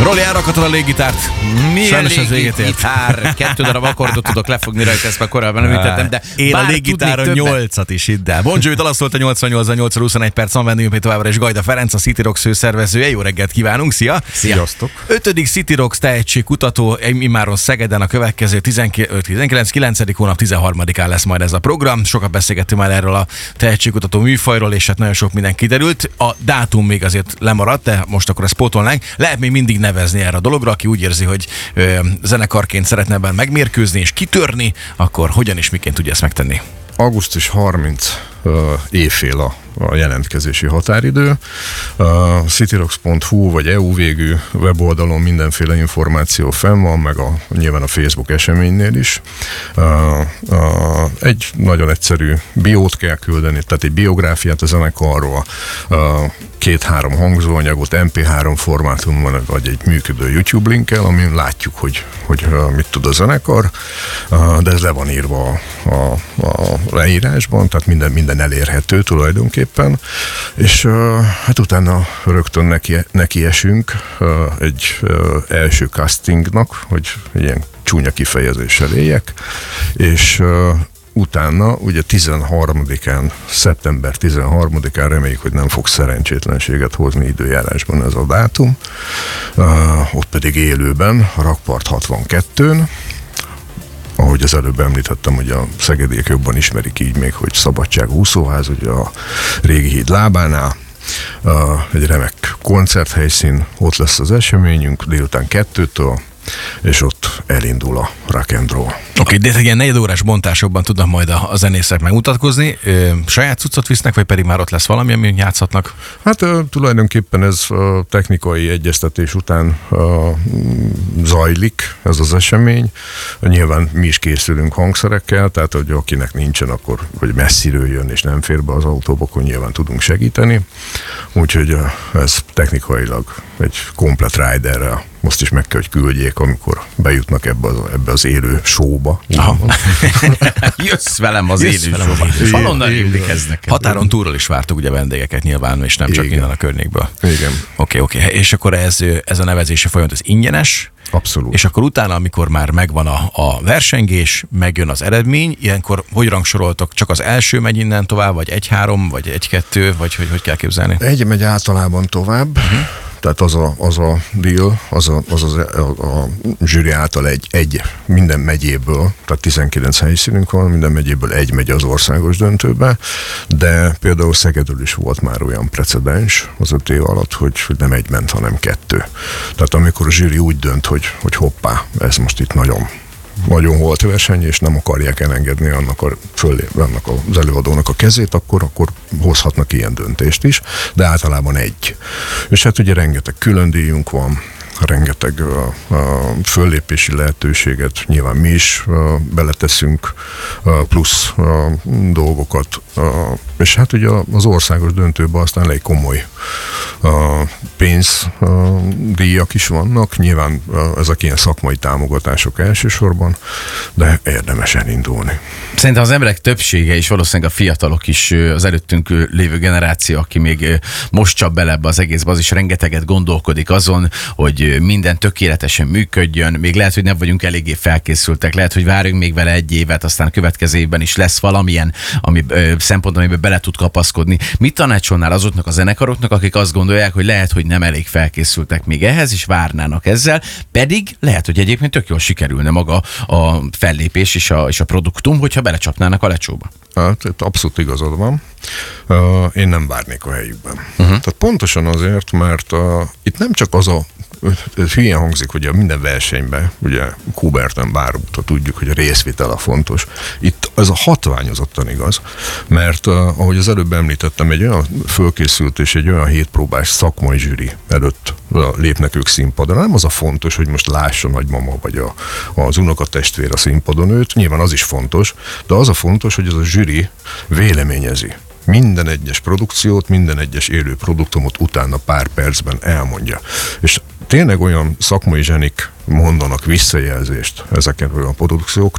Roli, elrakatod a léggitárt. Milyen légitár? 2 darab akkordot tudok lefogni rajta, ezt már korábban említettem, de én a léggitáron 8-at is hidd el. Bon Jovi dalasztolt a 88-8-21 perc, van vendégünk továbbra is Gajda Ferenc, a City Rocks főszervezője. Jó reggelt kívánunk, szia! Sziasztok! 5. City Rocks tehetségkutató, immáron Szegeden a következő 19. hónap 13-án lesz majd ez a program. Sokat beszélgettünk már erről a tehetségkutató műfajról, és hát nagyon sok minden kiderült. A dátum még azért lemaradt, de most akkor ezt pótolnánk. Lehet még mindig nevezni erre a dologra, aki úgy érzi, hogy zenekarként szeretne ebben megmérkőzni és kitörni, akkor hogyan és miként tudja ezt megtenni? Augusztus 30 éjfél a jelentkezési határidő. cityrocks.hu vagy EU végű weboldalon mindenféle információ fenn van, meg nyilván a Facebook eseménynél is. Egy nagyon egyszerű biót kell küldeni, tehát egy biográfiát a zenekarról, 2-3 hangzóanyagot MP3 formátumban, vagy egy működő YouTube linkkel, amin látjuk, hogy mit tud a zenekar, de ez le van írva a leírásban, tehát minden elérhető tulajdonképpen, és hát utána rögtön neki esünk egy első castingnak, hogy ilyen csúnya kifejezéssel éljek, és utána ugye 13-án, szeptember 13-án reméljük, hogy nem fog szerencsétlenséget hozni időjárásban ez a dátum, ott pedig élőben, a Rakpart 62-n, ahogy az előbb említettem, hogy a szegediek jobban ismerik így még, hogy Szabadság úszóház, ugye a régi híd lábánál, egy remek koncerthelyszín, ott lesz az eseményünk délután 2-től, és ott elindul a rock and roll. Oké, de egy ilyen 4 órás bontásokban tudnak majd a zenészek megmutatkozni. Saját cuccot visznek, vagy pedig már ott lesz valami, amin játszhatnak? Hát tulajdonképpen ez technikai egyeztetés után zajlik ez az esemény. Nyilván mi is készülünk hangszerekkel, tehát hogy akinek nincsen, akkor hogy messziről jön és nem fér be az autóba, akkor nyilván tudunk segíteni. Úgyhogy ez technikailag egy komplet riderrel most is meg kell, hogy küldjék, amikor bejutnak ebbe az élő showba. Jössz velem az élő showba. Valonnan építkeznek. Határon túlról is vártuk ugye vendégeket nyilván, és nem csak innen a környékből. Igen. Oké. És akkor ez a nevezési folyamat, ez ingyenes? Abszolút. És akkor utána, amikor már megvan a versengés, megjön az eredmény, ilyenkor hogy rangsoroltok? Csak az első megy innen tovább, vagy 1-3, vagy 1-2, vagy hogy kell képzelni? Egy megy általában tovább. Tehát az a deal, a zsűri által egy minden megyéből, tehát 19 helyszínünk van, minden megyéből egy megy az országos döntőbe, de például Szegedről is volt már olyan precedens az 5 év alatt, hogy nem egy ment, hanem 2. Tehát amikor a zsűri úgy dönt, hogy hoppá, ez most itt nagyon volt verseny, és nem akarják elengedni annak az előadónak a kezét, akkor hozhatnak ilyen döntést is, de általában egy. És hát ugye rengeteg külön díjunk van, rengeteg föllépési lehetőséget nyilván mi is beleteszünk, plusz dolgokat, és hát ugye az országos döntőben aztán elég komoly pénzdíjak is vannak, nyilván ezek ilyen szakmai támogatások elsősorban, de érdemes elindulni. Szerintem az emberek többsége és valószínűleg a fiatalok is, az előttünk lévő generáció, aki még most csap bele ebbe az egészbe, az is rengeteget gondolkodik azon, hogy minden tökéletesen működjön, még lehet, hogy nem vagyunk eléggé felkészültek, lehet, hogy várjunk még vele 1 évet, aztán a következő évben is lesz valamilyen szempont, amiben bele tud kapaszkodni. Mit tanácsolnál azoknak a zenekaroknak, akik azt gondolják, hogy lehet, hogy nem elég felkészültek még ehhez, és várnának ezzel, pedig lehet, hogy egyébként tök jól sikerülne maga a fellépés és a produktum, hogyha belecsapnának a lecsóba. Hát abszolút igazad van. Én nem várnék a helyükben. Tehát pontosan azért, mert itt nem csak az ez hülyén hangzik, hogy a minden versenyben, ugye Kuberten bárúta tudjuk, hogy a részvétel a fontos. Itt ez a hatványozottan igaz, mert ahogy az előbb említettem, egy olyan fölkészült és egy olyan 7 próbás szakmai zsűri előtt lépnek ők színpadon. Nem az a fontos, hogy most lássa nagymama vagy az unokatestvér a színpadon őt, nyilván az is fontos, de az a fontos, hogy ez a zsűri véleményezi minden egyes produkciót, minden egyes élő produktumot utána pár percben elmondja. És tényleg olyan szakmai zsenik mondanak visszajelzést ezekről a produkciókról,